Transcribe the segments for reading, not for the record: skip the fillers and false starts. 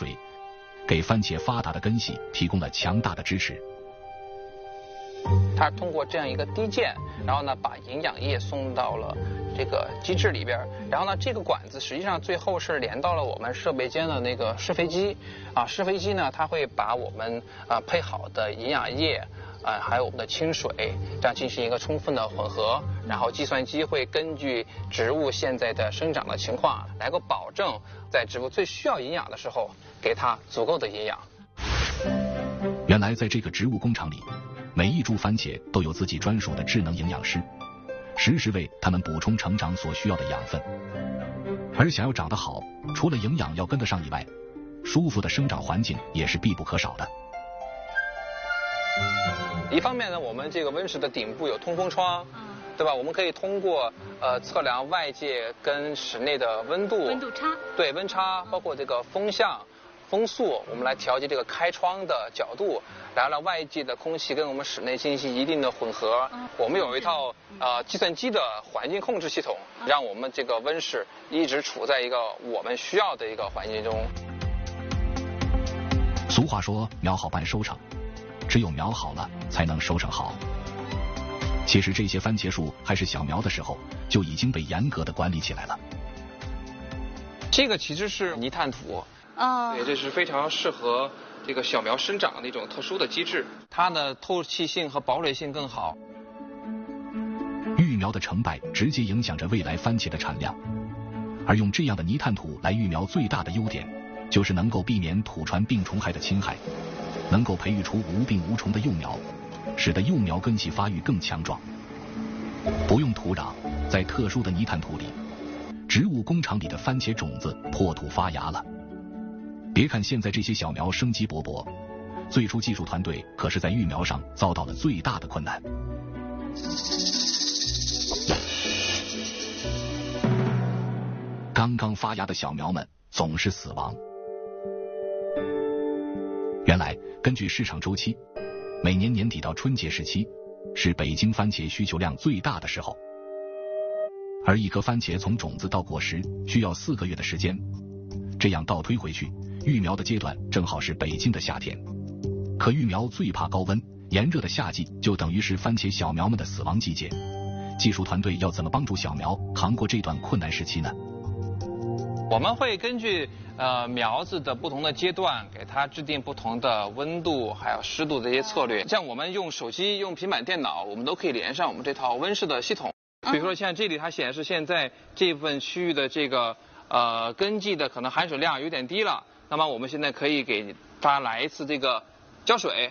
水，给番茄发达的根系提供了强大的支持。 它通过这样一个滴溅，然后呢把营养液送到了这个机制里边，然后呢这个管子实际上最后是连到了我们设备间的那个施肥机啊，施肥机呢它会把我们配好的营养液还有我们的清水这样进行一个充分的混合，然后计算机会根据植物现在的生长的情况，来够保证在植物最需要营养的时候给它足够的营养。 原来在这个植物工厂里，每一株番茄都有自己专属的智能营养师，实时为它们补充成长所需要的养分。而想要长得好，除了营养要跟得上以外，舒服的生长环境也是必不可少的。 一方面呢，我们这个温室的顶部有通风窗，对吧？我们可以通过测量外界跟室内的温度差， 对温差，包括这个风向、风速，我们来调节这个开窗的角度，来让外界的空气跟我们室内进行一定的混合。我们有一套计算机的环境控制系统，让我们这个温室一直处在一个我们需要的一个环境中。 俗话说苗好办收成，只有苗好了才能收成好。其实这些番茄树还是小苗的时候就已经被严格的管理起来了。 这个其实是泥炭土对，这是非常适合这个小苗生长的一种特殊的机制，它的透气性和保水性更好。 育苗的成败直接影响着未来番茄的产量，而用这样的泥炭土来育苗最大的优点就是能够避免土传病虫害的侵害，能够培育出无病无虫的幼苗，使得幼苗根系发育更强壮。不用土壤，在特殊的泥炭土里，植物工厂里的番茄种子破土发芽了。别看现在这些小苗生机勃勃，最初技术团队可是在育苗上遭到了最大的困难。刚刚发芽的小苗们总是死亡。原来根据市场周期，每年年底到春节时期是北京番茄需求量最大的时候，而一颗番茄从种子到果实需要4个月的时间，这样倒推回去，育苗的阶段正好是北京的夏天。可育苗最怕高温，炎热的夏季就等于是番茄小苗们的死亡季节。技术团队要怎么帮助小苗扛过这段困难时期呢？ 我们会根据苗子的不同的阶段，给它制定不同的温度还有湿度的这些策略。像我们用手机、用平板电脑，我们都可以连上我们这套温室的系统。比如说像这里它显示现在这部分区域的这个根系的可能含水量有点低了，那么我们现在可以给它来一次这个浇水。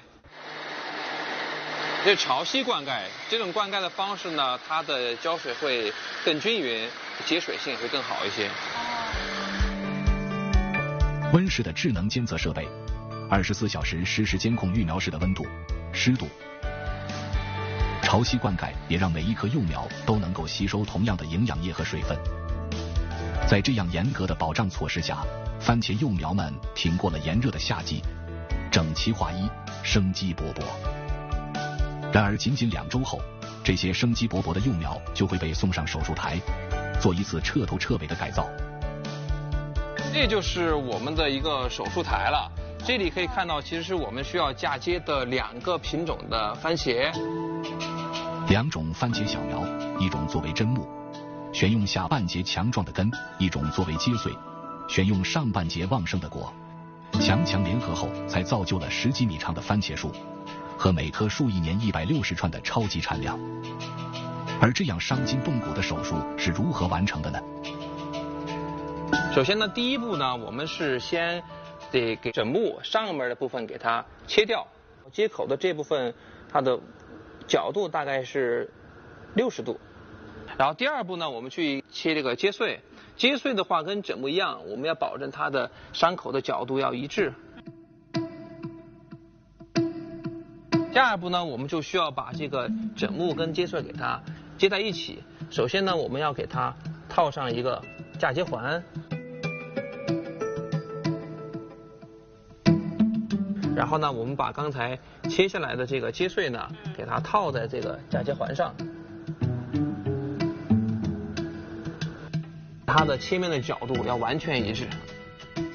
这潮汐灌溉，这种灌溉的方式呢，它的浇水会更均匀，节水性会更好一些。 温室的智能监测设备24小时实时监控育苗室的温度、湿度。潮汐灌溉也让每一棵幼苗都能够吸收同样的营养液和水分。在这样严格的保障措施下，番茄幼苗们挺过了炎热的夏季，整齐划一，生机勃勃。然而仅仅2周后，这些生机勃勃的幼苗就会被送上手术台，做一次彻头彻尾的改造。 这就是我们的一个手术台了。这里可以看到，其实是我们需要嫁接的2个品种的番茄。 2种番茄小苗，一种作为砧木，选用下半截强壮的根；一种作为接穗，选用上半截旺盛的果。强联合后，才造就了10几米长的番茄树，和每棵树1年160串的超级产量。而这样伤筋动骨的手术是如何完成的呢？ 首先呢，第一步呢，我们是先得给砧木上面的部分给它切掉，接口的这部分它的角度大概是60度。然后第2步呢，我们去切这个接穗。接穗的话跟砧木一样，我们要保证它的伤口的角度要一致。第2步呢，我们就需要把这个砧木跟接穗给它接在一起。首先呢，我们要给它套上一个嫁接环，然后呢，我们把刚才切下来的这个接穗呢，给它套在这个嫁接环上，它的切面的角度要完全一致。